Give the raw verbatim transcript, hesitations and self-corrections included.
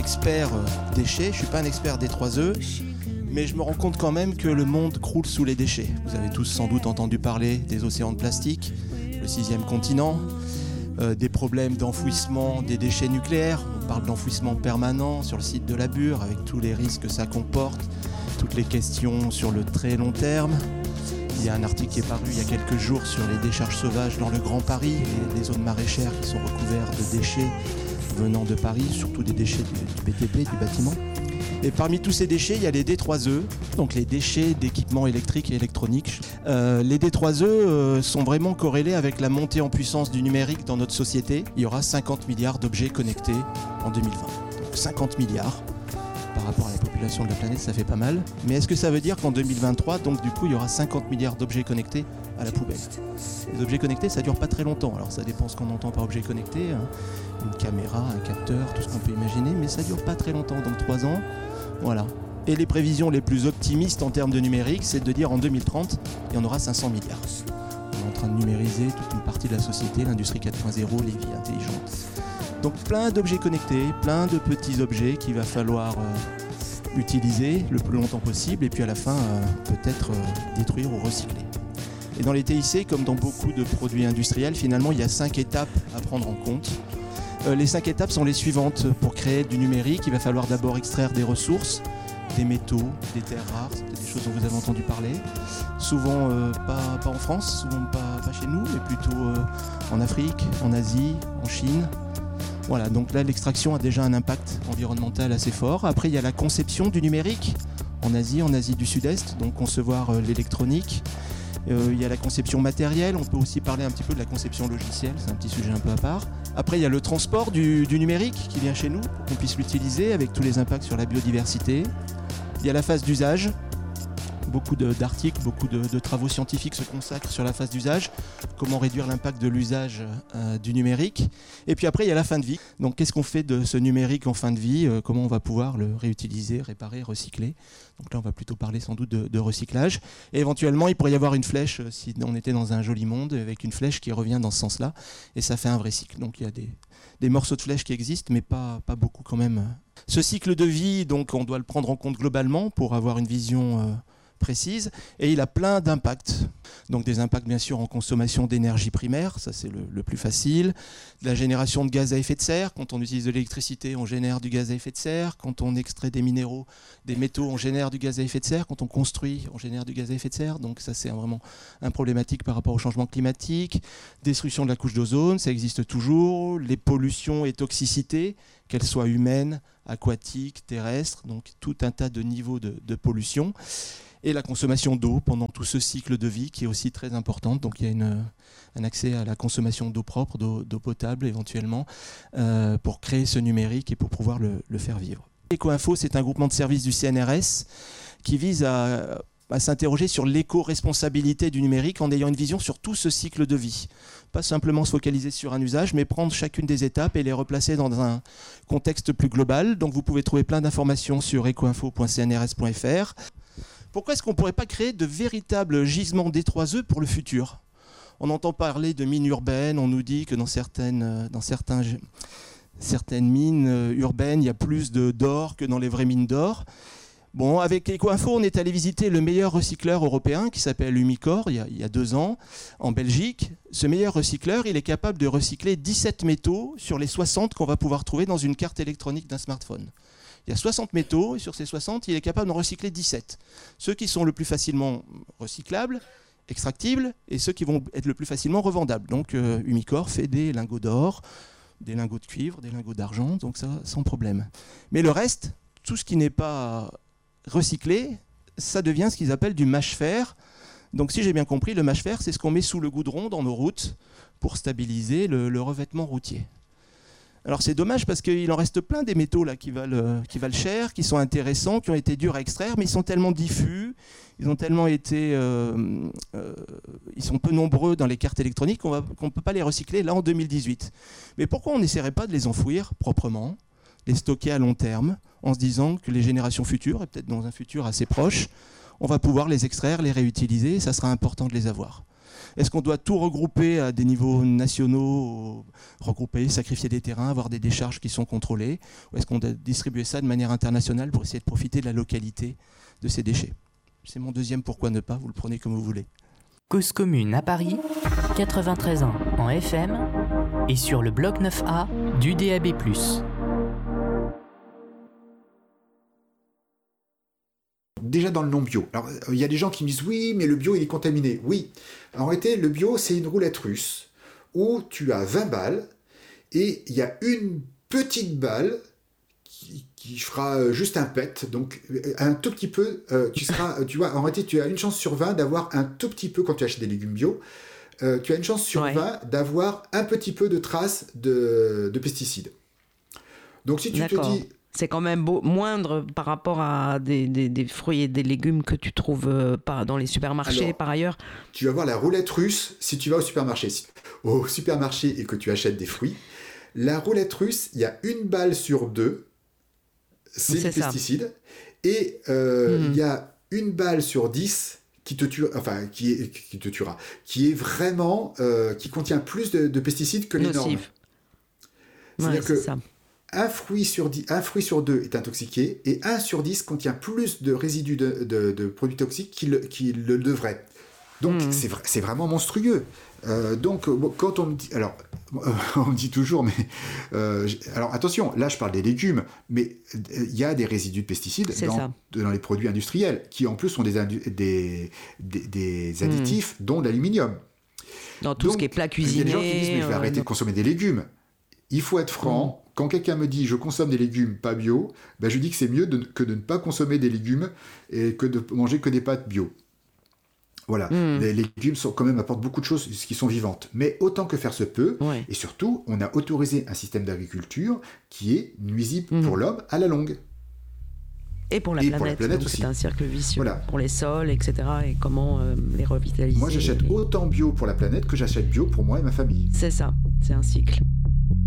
expert déchets, je ne suis pas un expert des trois E, mais je me rends compte quand même que le monde croule sous les déchets. Vous avez tous sans doute entendu parler des océans de plastique, le sixième continent, euh, des problèmes d'enfouissement des déchets nucléaires. On parle d'enfouissement permanent sur le site de la Bure avec tous les risques que ça comporte, toutes les questions sur le très long terme. Il y a un article qui est paru il y a quelques jours sur les décharges sauvages dans le Grand Paris, les, les zones maraîchères qui sont recouvertes de déchets venant de Paris, surtout des déchets du, du B T P, du bâtiment. Et parmi tous ces déchets, il y a les D trois E, donc les déchets d'équipements électriques et électroniques. Euh, les D trois E euh, sont vraiment corrélés avec la montée en puissance du numérique dans notre société. Il y aura cinquante milliards d'objets connectés en deux mille vingt. Donc cinquante milliards. Par rapport à la population de la planète, ça fait pas mal. Mais est-ce que ça veut dire qu'en deux mille vingt-trois, donc du coup, il y aura cinquante milliards d'objets connectés à la poubelle? Les objets connectés, ça dure pas très longtemps. Alors ça dépend ce qu'on entend par objet connecté, hein. Une caméra, un capteur, tout ce qu'on peut imaginer, mais ça dure pas très longtemps, donc trois ans. Voilà. Et les prévisions les plus optimistes en termes de numérique, c'est de dire en deux mille trente, il y en aura cinq cents milliards. On est en train de numériser toute une partie de la société, l'industrie quatre point zéro, les vies intelligentes. Donc plein d'objets connectés, plein de petits objets qu'il va falloir euh, utiliser le plus longtemps possible et puis à la fin euh, peut-être euh, détruire ou recycler. Et dans les T I C, comme dans beaucoup de produits industriels, finalement il y a cinq étapes à prendre en compte. Euh, les cinq étapes sont les suivantes. Pour créer du numérique, il va falloir d'abord extraire des ressources, des métaux, des terres rares, c'est peut-être des choses dont vous avez entendu parler. Souvent euh, pas, pas en France, souvent pas, pas chez nous, mais plutôt euh, en Afrique, en Asie, en Chine. Voilà, donc là l'extraction a déjà un impact environnemental assez fort. Après il y a la conception du numérique en Asie, en Asie du Sud-Est, donc concevoir euh, l'électronique. Euh, il y a la conception matérielle, on peut aussi parler un petit peu de la conception logicielle, c'est un petit sujet un peu à part. Après il y a le transport du, du numérique qui vient chez nous, pour qu'on puisse l'utiliser avec tous les impacts sur la biodiversité. Il y a la phase d'usage. Beaucoup de, d'articles, beaucoup de, de travaux scientifiques se consacrent sur la phase d'usage, comment réduire l'impact de l'usage euh, du numérique. Et puis après, il y a la fin de vie. Donc, qu'est-ce qu'on fait de ce numérique en fin de vie? euh, Comment on va pouvoir le réutiliser, réparer, recycler? Donc là, on va plutôt parler sans doute de, de recyclage. Et éventuellement, il pourrait y avoir une flèche, euh, si on était dans un joli monde, avec une flèche qui revient dans ce sens-là, et ça fait un vrai cycle. Donc, il y a des, des morceaux de flèche qui existent, mais pas, pas beaucoup quand même. Ce cycle de vie, donc, on doit le prendre en compte globalement pour avoir une vision euh, précise, et il a plein d'impacts. Donc des impacts bien sûr en consommation d'énergie primaire, ça c'est le, le plus facile, de la génération de gaz à effet de serre, quand on utilise de l'électricité on génère du gaz à effet de serre, quand on extrait des minéraux, des métaux on génère du gaz à effet de serre, quand on construit on génère du gaz à effet de serre, donc ça c'est vraiment un problématique par rapport au changement climatique, destruction de la couche d'ozone, ça existe toujours, les pollutions et toxicités, qu'elles soient humaines, aquatiques, terrestres, donc tout un tas de niveaux de, de pollution. Et la consommation d'eau pendant tout ce cycle de vie qui est aussi très importante. Donc il y a une, un accès à la consommation d'eau propre, d'eau, d'eau potable éventuellement, euh, pour créer ce numérique et pour pouvoir le, le faire vivre. EcoInfo, c'est un groupement de services du C N R S qui vise à, à s'interroger sur l'éco-responsabilité du numérique en ayant une vision sur tout ce cycle de vie. Pas simplement se focaliser sur un usage, mais prendre chacune des étapes et les replacer dans un contexte plus global. Donc vous pouvez trouver plein d'informations sur ecoinfo point c n r s point f r. Pourquoi est-ce qu'on ne pourrait pas créer de véritables gisements D trois E pour le futur? On entend parler de mines urbaines, on nous dit que dans certaines, dans certains, certaines mines urbaines, il y a plus de, d'or que dans les vraies mines d'or. Bon, avec EcoInfo, on est allé visiter le meilleur recycleur européen qui s'appelle Umicore, il y, a, il y a deux ans, en Belgique. Ce meilleur recycleur, il est capable de recycler dix-sept métaux sur les soixante qu'on va pouvoir trouver dans une carte électronique d'un smartphone. Il y a soixante métaux et sur ces soixante, il est capable d'en recycler dix-sept. Ceux qui sont le plus facilement recyclables, extractibles, et ceux qui vont être le plus facilement revendables. Donc euh, Umicore fait des lingots d'or, des lingots de cuivre, des lingots d'argent, donc ça sans problème. Mais le reste, tout ce qui n'est pas recyclé, ça devient ce qu'ils appellent du mâche-fer. Donc si j'ai bien compris, le mâche-fer, c'est ce qu'on met sous le goudron dans nos routes pour stabiliser le, le revêtement routier. Alors c'est dommage parce qu'il en reste plein des métaux là qui valent, qui valent cher, qui sont intéressants, qui ont été durs à extraire, mais ils sont tellement diffus, ils ont tellement été, euh, euh, ils sont peu nombreux dans les cartes électroniques qu'on ne peut pas les recycler là en deux mille dix-huit. Mais pourquoi on n'essaierait pas de les enfouir proprement, les stocker à long terme, en se disant que les générations futures, et peut-être dans un futur assez proche, on va pouvoir les extraire, les réutiliser, et ça sera important de les avoir. Est-ce qu'on doit tout regrouper à des niveaux nationaux, regrouper, sacrifier des terrains, avoir des décharges qui sont contrôlées, ou est-ce qu'on doit distribuer ça de manière internationale pour essayer de profiter de la localité de ces déchets? C'est mon deuxième pourquoi ne pas, vous le prenez comme vous voulez. Cause commune à Paris, quatre-vingt-treize ans en F M et sur le bloc neuf A du D A B plus. Déjà dans le non bio. Alors, il y a des gens qui me disent oui, mais le bio il est contaminé. Oui. En réalité, le bio c'est une roulette russe où tu as vingt balles et il y a une petite balle qui, qui fera juste un pet, donc un tout petit peu. Euh, tu seras, tu vois, en réalité, tu as une chance sur vingt d'avoir un tout petit peu quand tu achètes des légumes bio. Euh, tu as une chance sur ouais. vingt d'avoir un petit peu de traces de, de pesticides. Donc si tu D'accord. te dis c'est quand même beau, moindre par rapport à des, des, des fruits et des légumes que tu trouves euh, pas dans les supermarchés. Alors, par ailleurs. Tu vas voir la roulette russe si tu vas au supermarché. Si, au supermarché et que tu achètes des fruits, la roulette russe, il y a une balle sur deux, c'est, c'est le pesticide. Et euh, mmh. il y a une balle sur dix qui te tue, enfin qui, est, qui te tuera, qui est vraiment, euh, qui contient plus de, de pesticides que les normes. C'est-à-dire ouais, que ça. Un fruit, sur dix, un fruit sur deux est intoxiqué et un sur dix contient plus de résidus de, de, de produits toxiques qu'il, qu'il le devrait. Donc mmh. c'est, c'est vraiment monstrueux. Euh, donc quand on me dit, alors on me dit toujours, mais euh, alors attention, là je parle des légumes, mais il y a des résidus de pesticides dans, dans les produits industriels qui en plus sont des, des, des, des additifs, mmh. dont l'aluminium. Dans tout donc, ce qui est plat cuisiné. Il y a des gens qui disent mais je vais euh, arrêter non. de consommer des légumes. Il faut être franc. Mmh. Quand quelqu'un me dit « je consomme des légumes pas bio », ben je dis que c'est mieux de, que de ne pas consommer des légumes et que de manger que des pâtes bio. Voilà, mmh. les légumes sont, quand même apportent beaucoup de choses qui sont vivantes. Mais autant que faire se peut, ouais. et surtout, on a autorisé un système d'agriculture qui est nuisible mmh. pour l'homme à la longue. Et pour la et planète, pour la planète donc aussi. C'est un cercle vicieux voilà. Pour les sols, et cetera. Et comment euh, les revitaliser. Moi, j'achète et... autant bio pour la planète que j'achète bio pour moi et ma famille. C'est ça, c'est un cycle.